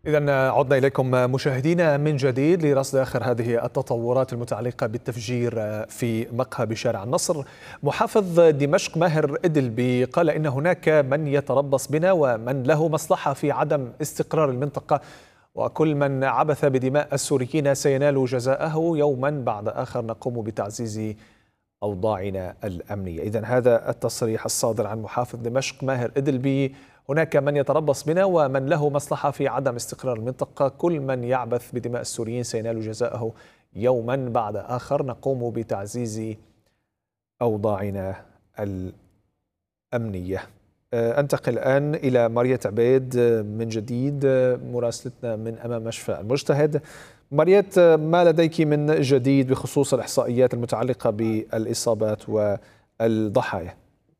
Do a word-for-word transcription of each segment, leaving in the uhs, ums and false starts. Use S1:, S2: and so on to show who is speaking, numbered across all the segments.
S1: إذا عدنا إليكم مشاهدينا من جديد لرصد آخر هذه التطورات المتعلقة بالتفجير في مقهى بشارع النصر. محافظ دمشق ماهر إدلبي قال إن هناك من يتربص بنا ومن له مصلحة في عدم استقرار المنطقة، وكل من عبث بدماء السوريين سينال جزاءه يوما بعد آخر نقوم بتعزيز أوضاعنا الأمنية. إذن هذا التصريح الصادر عن محافظ دمشق ماهر إدلبي: هناك من يتربص بنا ومن له مصلحة في عدم استقرار المنطقة، كل من يعبث بدماء السوريين سينال جزاءه يوما بعد آخر نقوم بتعزيز أوضاعنا الأمنية. أنتقل الآن إلى ماريا عبيد من جديد مراسلتنا من أمام مشفى المجتهد. ماريت، ما لديك من جديد بخصوص الإحصائيات المتعلقة بالإصابات والضحايا؟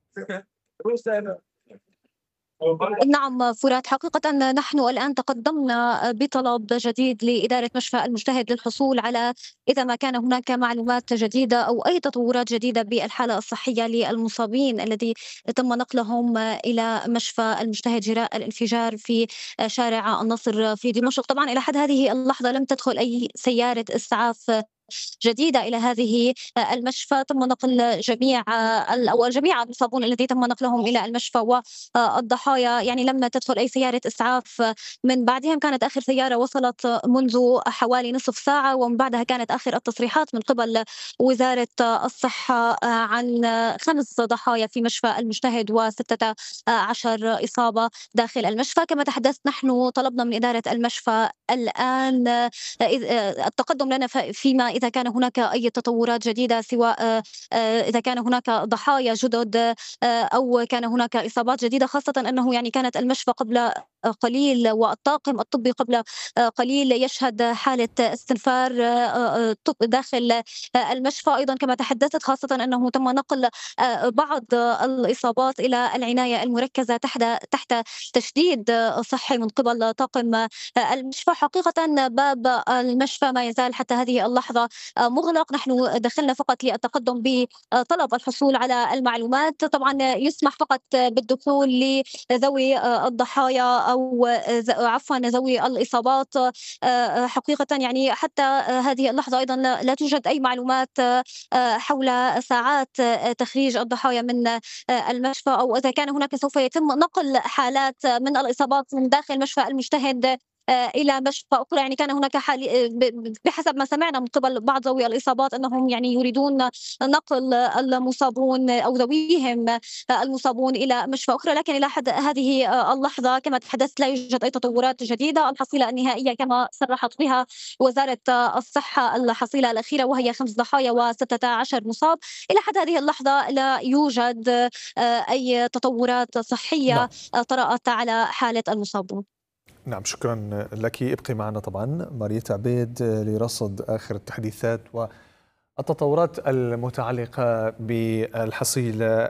S2: نعم فرات، حقيقة نحن الآن تقدمنا بطلب جديد لإدارة مشفى المجتهد للحصول على إذا ما كان هناك معلومات جديدة أو أي تطورات جديدة بالحالة الصحية للمصابين الذي تم نقلهم إلى مشفى المجتهد جراء الانفجار في شارع النصر في دمشق. طبعا إلى حد هذه اللحظة لم تدخل أي سيارة إسعاف جديدة إلى هذه المشفى. تم نقل جميع أو جميع المصابون الذي تم نقلهم إلى المشفى والضحايا، يعني لم تدخل أي سيارة إسعاف من بعدهم. كانت آخر سيارة وصلت منذ حوالي نصف ساعة، ومن بعدها كانت آخر التصريحات من قبل وزارة الصحة عن خمس ضحايا في مشفى المجتهد وستة عشر إصابة داخل المشفى. كما تحدثت نحن طلبنا من إدارة المشفى الآن التقدم لنا فيما إذا كان هناك أي تطورات جديدة، سواء إذا كان هناك ضحايا جدد أو كان هناك إصابات جديدة، خاصة أنه يعني كانت المشفى قبل قليل والطاقم الطبي قبل قليل يشهد حالة استنفار داخل المشفى أيضا. كما تحدثت خاصة أنه تم نقل بعض الإصابات إلى العناية المركزة تحت تحت تشديد صحي من قبل طاقم المشفى. حقيقة باب المشفى ما يزال حتى هذه اللحظة مغلق. نحن دخلنا فقط للتقدم بطلب الحصول على المعلومات. طبعا يسمح فقط بالدخول لذوي الضحايا أو عفوا ذوي الإصابات. حقيقة يعني حتى هذه اللحظة أيضا لا توجد أي معلومات حول ساعات تخريج الضحايا من المشفى، أو إذا كان هناك سوف يتم نقل حالات من الإصابات من داخل مشفى المجتهد إلى مشفى أخرى. يعني كان هناك حال بحسب ما سمعنا من قبل بعض ذوي الإصابات أنهم يعني يريدون نقل المصابون أو ذويهم المصابون إلى مشفى أخرى، لكن إلى حد هذه اللحظة كما تحدثت لا يوجد أي تطورات جديدة. الحصيلة النهائية كما صرحت بها وزارة الصحة الحصيلة الأخيرة وهي خمس ضحايا وستة عشر مصاب. إلى حد هذه اللحظة لا يوجد أي تطورات صحية طرأت على حالة المصابون.
S1: نعم، شكرا لك. ابقي معنا طبعا ماريا عبيد لرصد آخر التحديثات والتطورات المتعلقة بالحصيلة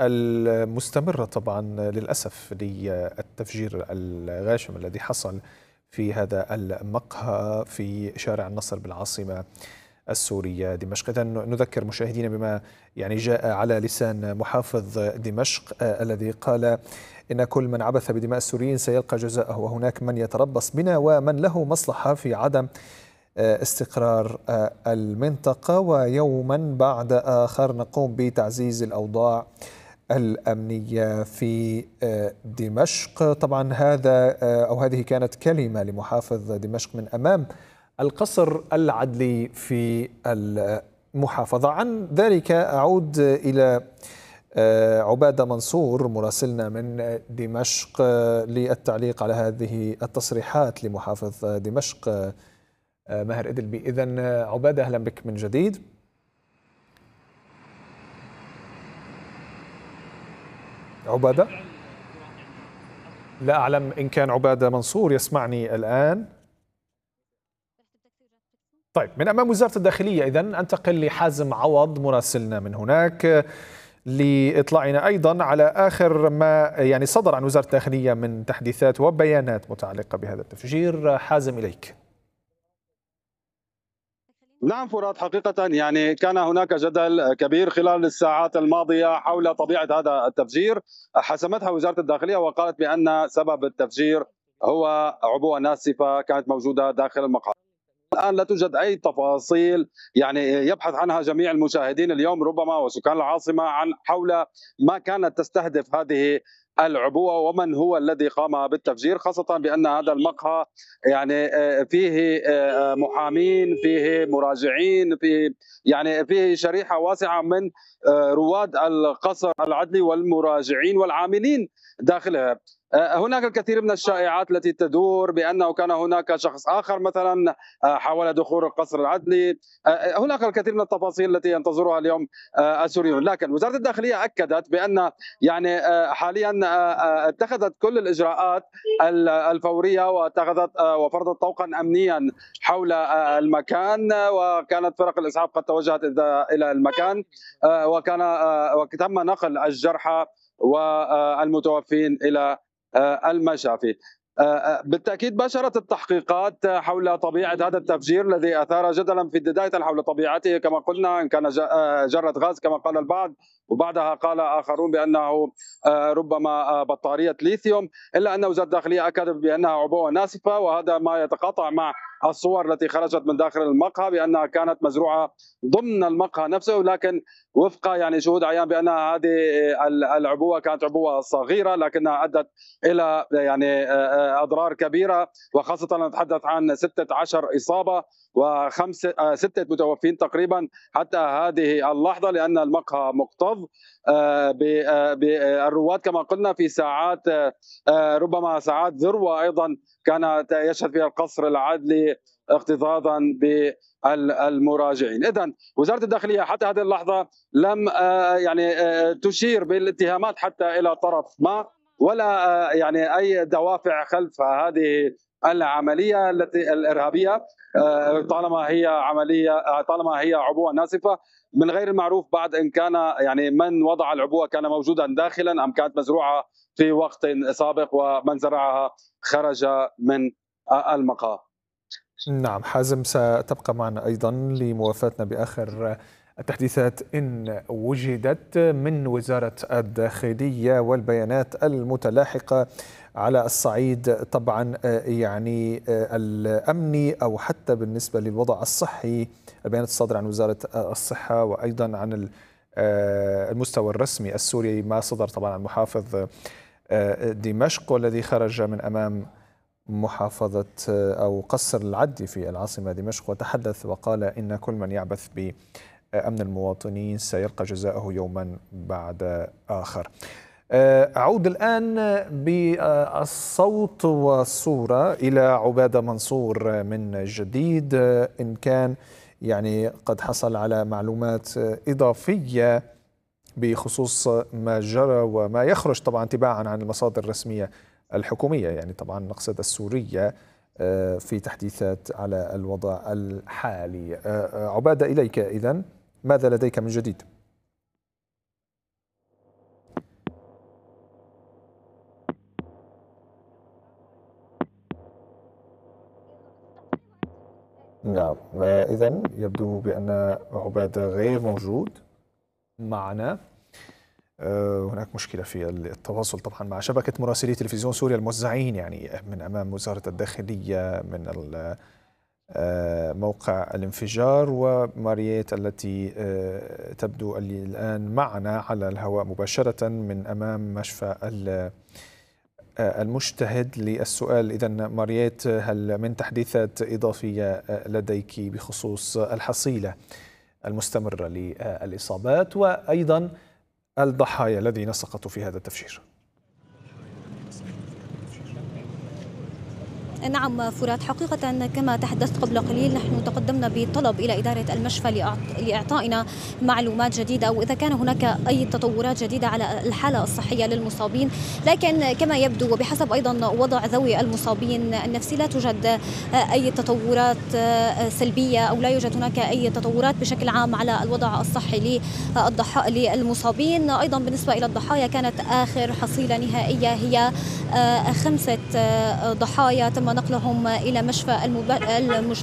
S1: المستمرة طبعا للأسف للتفجير الغاشم الذي حصل في هذا المقهى في شارع النصر بالعاصمة السورية دمشق. إذن نذكر مشاهدينا بما يعني جاء على لسان محافظ دمشق آه الذي قال إن كل من عبث بدماء السوريين سيلقى جزاءه، وهناك من يتربص بنا ومن له مصلحة في عدم آه استقرار آه المنطقة، ويوما بعد آخر نقوم بتعزيز الأوضاع الأمنية في آه دمشق. طبعا هذا آه أو هذه كانت كلمة لمحافظ دمشق من أمام القصر العدلي في المحافظة. عن ذلك أعود إلى عبادة منصور مراسلنا من دمشق للتعليق على هذه التصريحات لمحافظ دمشق ماهر إدلبي. إذن عبادة، أهلا بك من جديد. عبادة، لا أعلم إن كان عبادة منصور يسمعني الآن. طيب، من أمام وزارة الداخلية إذن أنتقل لحازم عوض مراسلنا من هناك لإطلاعنا أيضا على آخر ما يعني صدر عن وزارة الداخلية من تحديثات وبيانات متعلقة بهذا التفجير. حازم، إليك.
S3: نعم فرات، حقيقة يعني كان هناك جدل كبير خلال الساعات الماضية حول طبيعة هذا التفجير. حسمتها وزارة الداخلية وقالت بأن سبب التفجير هو عبوة ناسفة كانت موجودة داخل المقهى. الآن لا توجد أي تفاصيل يعني يبحث عنها جميع المشاهدين اليوم ربما وسكان العاصمة عن حول ما كانت تستهدف هذه العبوة ومن هو الذي قام بالتفجير، خاصة بأن هذا المقهى يعني فيه محامين، فيه مراجعين، فيه يعني فيه شريحة واسعة من رواد القصر العدلي والمراجعين والعاملين داخلها. هناك الكثير من الشائعات التي تدور بأنه كان هناك شخص آخر مثلا حاول دخول القصر العدلي، هناك الكثير من التفاصيل التي ينتظرها اليوم السوريون، لكن وزارة الداخلية أكدت بأن يعني حاليا اتخذت كل الإجراءات الفورية واتخذت وفرضت طوقا أمنيا حول المكان، وكانت فرق الإسعاف قد توجهت إلى المكان وكان وتم نقل الجرحى والمتوفين إلى المشافي. بالتأكيد باشرت التحقيقات حول طبيعة هذا التفجير الذي أثار جدلا في بداية حول طبيعته، كما قلنا إن كان جرة غاز كما قال البعض، وبعدها قال آخرون بأنه ربما بطارية ليثيوم، إلا أن وزارة الداخلية أكدت بأنها عبوة ناسفة، وهذا ما يتقاطع مع الصور التي خرجت من داخل المقهى بأنها كانت مزروعة ضمن المقهى نفسه، لكن وفق يعني شهود عيان بأن هذه العبوة كانت عبوة صغيرة لكنها أدت إلى يعني أضرار كبيرة، وخاصة نتحدث عن ستة عشر إصابة وخمسة ستة متوفين تقريبا حتى هذه اللحظة، لأن المقهى مكتظ بالرواد كما قلنا في ساعات ربما ساعات ذروة أيضا كان يشهد فيها القصر العدلي اكتظاظا بالمراجعين. إذن وزارة الداخلية حتى هذه اللحظة لم يعني تشير بالاتهامات حتى إلى طرف ما، ولا يعني أي دوافع خلف هذه العملية التي الإرهابية، طالما هي عملية طالما هي عبوة ناسفة. من غير المعروف بعد إن كان يعني من وضع العبوة كان موجودا داخلا أم كانت مزروعة في وقت سابق ومن زرعها خرج من المقهى.
S1: نعم حازم، ستبقى معنا أيضا لموافاتنا بآخر التحديثات إن وجدت من وزارة الداخلية والبيانات المتلاحقة على الصعيد طبعا يعني الأمني أو حتى بالنسبة للوضع الصحي، البيانات الصادرة عن وزارة الصحة وأيضا عن المستوى الرسمي السوري ما صدر طبعا عن محافظ دمشق والذي خرج من أمام محافظة أو قصر العدلي في العاصمة دمشق، وتحدث وقال إن كل من يعبث بأمن المواطنين سيلقى جزاءه يوما بعد آخر. أعود الآن بالصوت والصورة إلى عبادة منصور من جديد، إن كان يعني قد حصل على معلومات إضافية بخصوص ما جرى وما يخرج طبعا تباعا عن المصادر الرسمية الحكومية، يعني طبعا نقصد السورية في تحديثات على الوضع الحالي. عبادة إليك، إذن ماذا لديك من جديد؟ نعم، إذن يبدو بأن عبادة غير موجود معنا. هناك مشكلة في التواصل طبعا مع شبكة مراسلي تلفزيون سوريا الموزعين يعني من أمام وزارة الداخلية من موقع الانفجار، ومارييت التي تبدو الآن معنا على الهواء مباشرة من أمام مشفى المجتهد للسؤال. إذن مارييت، هل من تحديثات إضافية لديك بخصوص الحصيلة المستمرة للإصابات وأيضا الضحايا الذين سقطوا في هذا التفجير؟
S2: نعم فرات، حقيقة كما تحدثت قبل قليل نحن تقدمنا بطلب إلى إدارة المشفى لإعطائنا معلومات جديدة أو إذا كان هناك أي تطورات جديدة على الحالة الصحية للمصابين، لكن كما يبدو وبحسب أيضا وضع ذوي المصابين النفسي لا توجد أي تطورات سلبية أو لا يوجد هناك أي تطورات بشكل عام على الوضع الصحي للمصابين. أيضا بالنسبة إلى الضحايا كانت آخر حصيلة نهائية هي خمسة ضحايا تم نقلهم إلى مشفى المجتمع